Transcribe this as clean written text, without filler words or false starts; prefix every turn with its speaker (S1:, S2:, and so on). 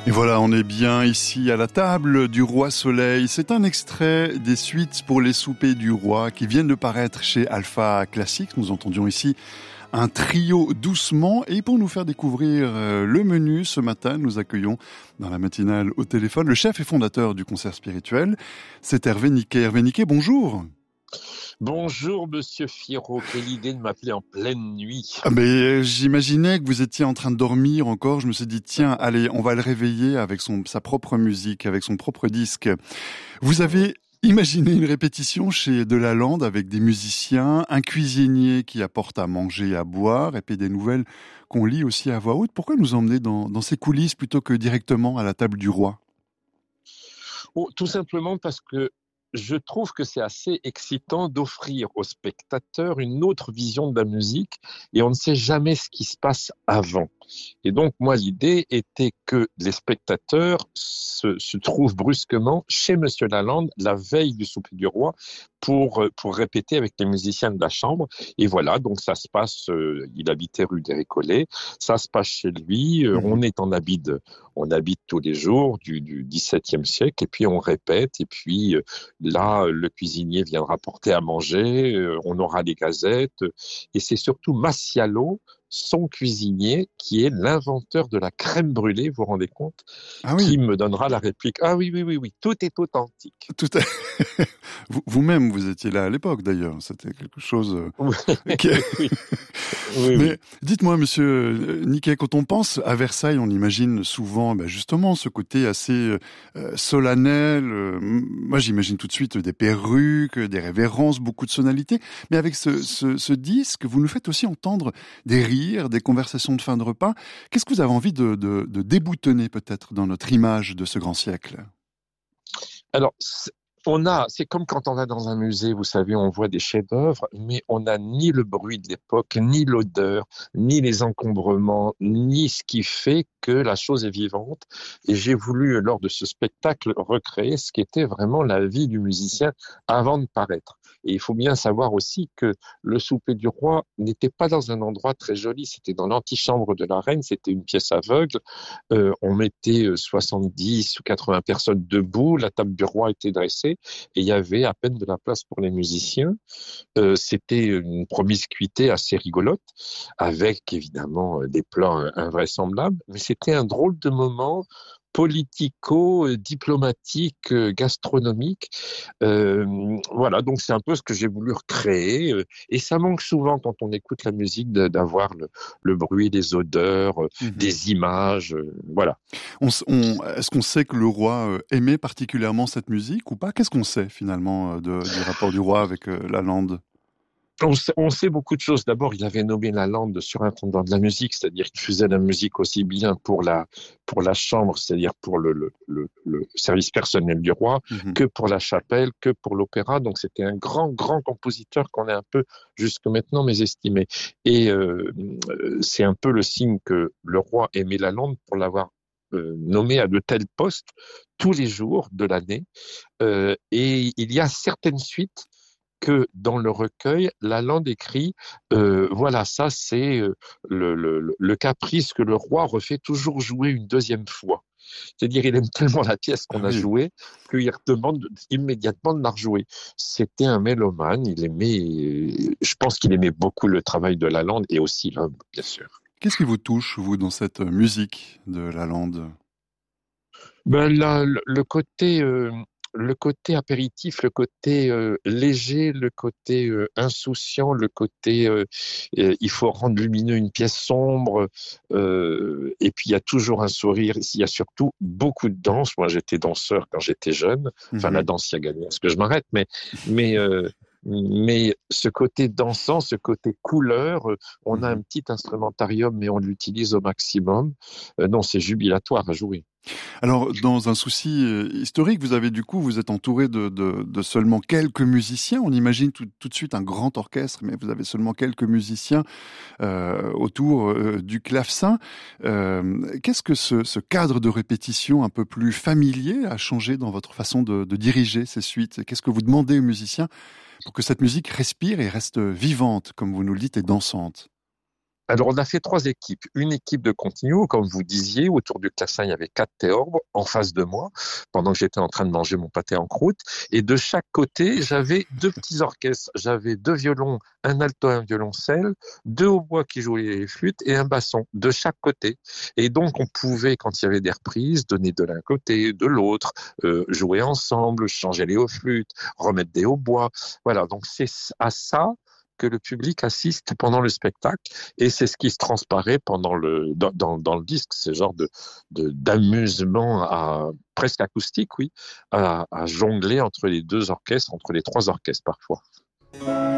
S1: Et voilà, on est bien ici à la table du Roi Soleil. C'est un extrait des suites pour les soupers du roi qui viennent de paraître chez Alpha Classics. Nous entendions ici un trio doucement. Et pour nous faire découvrir le menu ce matin, nous accueillons dans la matinale au téléphone le chef et fondateur du concert spirituel. C'est Hervé Niquet. Hervé Niquet, bonjour.
S2: Bonjour Monsieur Firo, quelle idée de m'appeler en pleine nuit.
S1: Ah mais j'imaginais que vous étiez en train de dormir encore. Je me suis dit tiens, allez, on va le réveiller avec sa propre musique, avec son propre disque. Vous avez imaginé une répétition chez Delalande avec des musiciens, un cuisinier qui apporte à manger et à boire, et puis des nouvelles qu'on lit aussi à voix haute. Pourquoi nous emmener dans ces coulisses plutôt que directement à la table du roi ?
S2: Oh, tout simplement parce que je trouve que c'est assez excitant d'offrir aux spectateurs une autre vision de la musique et on ne sait jamais ce qui se passe avant. Et donc, moi, l'idée était que les spectateurs se trouvent brusquement chez Monsieur Lalande la veille du souper du roi pour répéter avec les musiciens de la chambre. Et voilà, donc ça se passe, il habitait rue des Récollets, ça se passe chez lui, on est on habite tous les jours du XVIIe siècle et puis on répète et puis là, le cuisinier vient rapporter à manger, on aura les gazettes et c'est surtout Massialo, son cuisinier, qui est l'inventeur de la crème brûlée, vous vous rendez compte, qui me donnera la réplique. Ah oui, tout est authentique.
S1: Tout est... Vous-même, vous étiez là à l'époque d'ailleurs, c'était quelque chose... Mais dites-moi, monsieur Niquet, quand on pense à Versailles, on imagine souvent justement ce côté assez solennel. Moi, j'imagine tout de suite des perruques, des révérences, beaucoup de sonalité. Mais avec ce disque, vous nous faites aussi entendre des rires, des conversations de fin de repas. Qu'est-ce que vous avez envie de déboutonner peut-être dans notre image de ce grand siècle ?
S2: Alors, c'est comme quand on va dans un musée, vous savez, on voit des chefs-d'œuvre, mais on n'a ni le bruit de l'époque, ni l'odeur, ni les encombrements, ni ce qui fait que la chose est vivante. Et j'ai voulu, lors de ce spectacle, recréer ce qu'était vraiment la vie du musicien avant de paraître. Et il faut bien savoir aussi que le souper du roi n'était pas dans un endroit très joli, c'était dans l'antichambre de la reine, c'était une pièce aveugle. On mettait 70 ou 80 personnes debout, la table du roi était dressée et il y avait à peine de la place pour les musiciens. C'était une promiscuité assez rigolote, avec évidemment des plans invraisemblables, mais c'était un drôle de moment politico-diplomatique, gastronomique. Voilà, donc c'est un peu ce que j'ai voulu recréer. Et ça manque souvent quand on écoute la musique d'avoir le bruit, les odeurs, des images. Voilà.
S1: Est-ce qu'on sait que le roi aimait particulièrement cette musique ou pas ? Qu'est-ce qu'on sait finalement du rapport du roi avec Lalande ?
S2: On sait beaucoup de choses. D'abord, il avait nommé Lalande surintendant de la musique, c'est-à-dire qu'il faisait la musique aussi bien pour la chambre, c'est-à-dire pour le service personnel du roi, que pour la chapelle, que pour l'opéra. Donc, c'était un grand compositeur qu'on a un peu, jusque maintenant, mésestimé. Et c'est un peu le signe que le roi aimait Lalande pour l'avoir nommé à de tels postes tous les jours de l'année. Et il y a certaines suites que dans le recueil, Lalande écrit voilà, ça c'est le caprice que le roi refait toujours jouer une deuxième fois. C'est-à-dire, il aime tellement la pièce qu'on a jouée qu'il demande immédiatement de la rejouer. C'était un mélomane, je pense qu'il aimait beaucoup le travail de Lalande et aussi l'homme, bien sûr.
S1: Qu'est-ce qui vous touche, vous, dans cette musique de Lalande ?
S2: Le côté apéritif, le côté léger, le côté insouciant, le côté il faut rendre lumineux une pièce sombre, et puis il y a toujours un sourire, il y a surtout beaucoup de danse. Moi j'étais danseur quand j'étais jeune, enfin la danse y a gagné, est-ce que je m'arrête, mais ce côté dansant, ce côté couleur, on a un petit instrumentarium mais on l'utilise au maximum. Non, c'est jubilatoire à jouer.
S1: Alors, dans un souci historique, vous êtes entouré de seulement quelques musiciens. On imagine tout de suite un grand orchestre, mais vous avez seulement quelques musiciens autour du clavecin. Qu'est-ce que ce cadre de répétition un peu plus familier a changé dans votre façon de diriger ces suites ? Qu'est-ce que vous demandez aux musiciens pour que cette musique respire et reste vivante, comme vous nous le dites, et dansante ?
S2: Alors, on a fait 3 équipes. Une équipe de continuo, comme vous disiez, autour du clavecin, il y avait 4 théorbes en face de moi, pendant que j'étais en train de manger mon pâté en croûte. Et de chaque côté, j'avais 2 petits orchestres. J'avais 2 violons, un alto et un violoncelle, 2 hautbois qui jouaient les flûtes et un basson de chaque côté. Et donc, on pouvait, quand il y avait des reprises, donner de l'un côté, de l'autre, jouer ensemble, changer les hauts flûtes, remettre des hautbois. Voilà, donc c'est à ça que le public assiste pendant le spectacle et c'est ce qui se transparaît dans le disque, ce genre d'amusement presque acoustique, oui, à jongler entre les 2 orchestres, entre les 3 orchestres parfois.